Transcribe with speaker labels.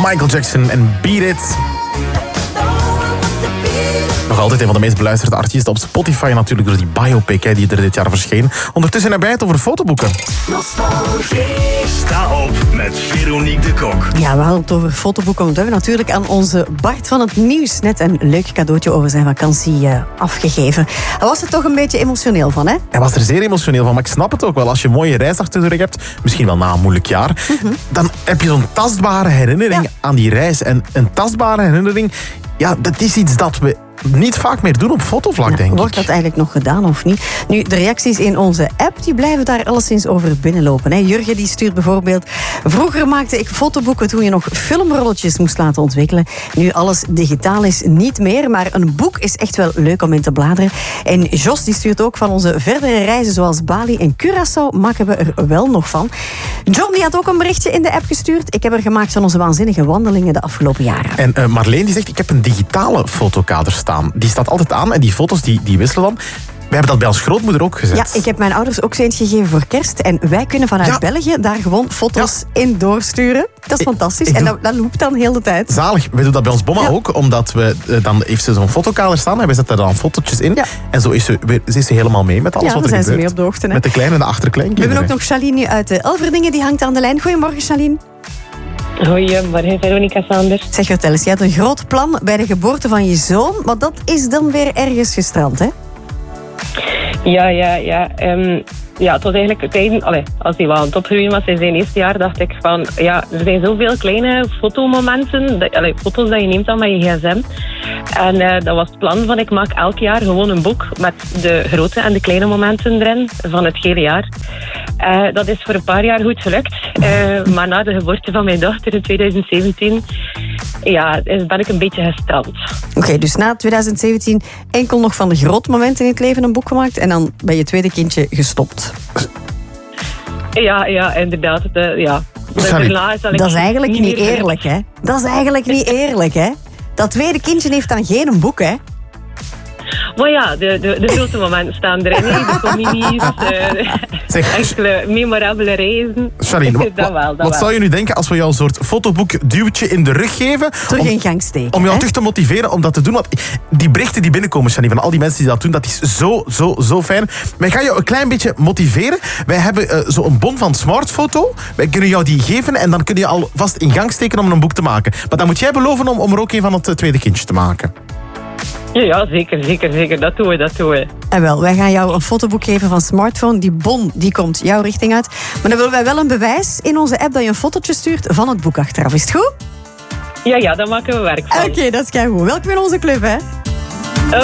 Speaker 1: Michael Jackson en Beat It. Nog altijd een van de meest beluisterde artiesten op Spotify. Natuurlijk door die biopic die er dit jaar verscheen. Ondertussen hebben wij het over fotoboeken.
Speaker 2: Sta op met Veronique de Kok.
Speaker 3: Ja, we hadden het over fotoboeken. Want we hebben natuurlijk aan onze Bart van het Nieuws net een leuk cadeautje over zijn vakantie afgegeven. Hij was er toch een beetje emotioneel van, hè?
Speaker 1: Hij was er zeer emotioneel van, maar ik snap het ook wel. Als je een mooie reis achter de rug hebt, misschien wel na een moeilijk jaar, dan heb je zo'n tastbare herinnering aan die reis. En een tastbare herinnering, ja, dat is iets dat we niet vaak meer doen op fotovlak, denk ik.
Speaker 3: Wordt dat eigenlijk nog gedaan of niet? Nu, de reacties in onze app die blijven daar alleszins over binnenlopen. Hè. Jurgen die stuurt bijvoorbeeld: vroeger maakte ik fotoboeken toen je nog filmrolletjes moest laten ontwikkelen. Nu alles digitaal is niet meer, maar een boek is echt wel leuk om in te bladeren. En Jos die stuurt ook: van onze verdere reizen zoals Bali en Curaçao maken we er wel nog van. John die had ook een berichtje in de app gestuurd. Ik heb er gemaakt van onze waanzinnige wandelingen de afgelopen jaren.
Speaker 1: En Marleen die zegt: ik heb een digitale fotokader staan. Die staat altijd aan en die foto's die wisselen dan. We hebben dat bij ons grootmoeder ook gezet.
Speaker 3: Ja, ik heb mijn ouders ook zo eentje gegeven voor kerst. En wij kunnen vanuit België daar gewoon foto's in doorsturen. Dat is fantastisch. En dat loopt dan heel de tijd.
Speaker 1: Zalig. Wij doen dat bij ons bomma ook. Omdat we dan heeft ze zo'n fotokader staan. En wij zetten daar dan fotootjes in. Ja. En zo is ze helemaal mee met alles wat er gebeurt.
Speaker 3: Ja, zijn ze mee op de hoogte. Hè?
Speaker 1: Met de kleine en de achterkleinkinderen.
Speaker 3: We hebben ook nog Shaline uit Elverdingen. Die hangt aan de lijn. Goedemorgen, Shaline.
Speaker 4: Goedemorgen, Veronica Sanders.
Speaker 3: Zeg, vertel eens, je had een groot plan bij de geboorte van je zoon, maar dat is dan weer ergens gestrand, hè?
Speaker 4: Ja. Het was eigenlijk het einde, als hij wel aan het opgroeien was in zijn eerste jaar, dacht ik van, ja, er zijn zoveel kleine fotomomenten, foto's dat je neemt dan met je gsm. En dat was het plan van, ik maak elk jaar gewoon een boek met de grote en de kleine momenten erin van het hele jaar. Dat is voor een paar jaar goed gelukt. Maar na de geboorte van mijn dochter in 2017, ben ik een beetje gestrand.
Speaker 3: Oké, dus na 2017 enkel nog van de grote momenten in het leven een boek gemaakt en dan bij je tweede kindje gestopt.
Speaker 4: Ja, inderdaad.
Speaker 3: Dat is eigenlijk niet eerlijk, hè? Dat is eigenlijk niet eerlijk, hè? Dat tweede kindje heeft dan geen boek, hè?
Speaker 4: Maar ja, de grote momenten staan erin. De communies, enkele memorabele reizen.
Speaker 1: Shaline, wat zou je nu denken als we jou een soort fotoboek duwtje in de rug geven?
Speaker 3: Terug in gang steken.
Speaker 1: Om jou terug te motiveren om dat te doen. Want die berichten die binnenkomen, Shaline, van al die mensen die dat doen, dat is zo fijn. Wij gaan jou een klein beetje motiveren. Wij hebben zo'n bon van Smartfoto. Wij kunnen jou die geven en dan kun je alvast in gang steken om een boek te maken. Maar dan moet jij beloven om er ook een van het tweede kindje te maken.
Speaker 4: Ja, zeker. Dat doen we.
Speaker 3: En wel, wij gaan jou een fotoboek geven van Smartphone. Die bon, die komt jouw richting uit. Maar dan willen wij wel een bewijs in onze app dat je een fotootje stuurt van het boek achteraf. Is het goed?
Speaker 4: Ja, daar maken we werk van.
Speaker 3: Oké, dat is keigoed. Welkom in onze club, hè.